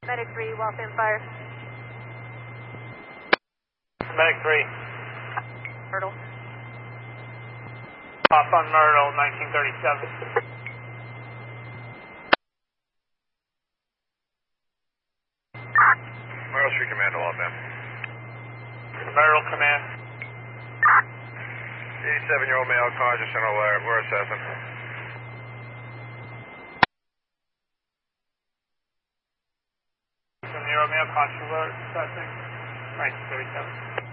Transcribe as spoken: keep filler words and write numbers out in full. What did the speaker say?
Medic three, Waltham Fire. Medic three. Myrtle. Off on Myrtle, nineteen thirty-seven. Myrtle Street Command, Waltham. Myrtle Command. eighty-seven-year-old male conscious and alert. We're assessing. Seven-year-old male conscious alert, assessing, nineteen thirty-seven.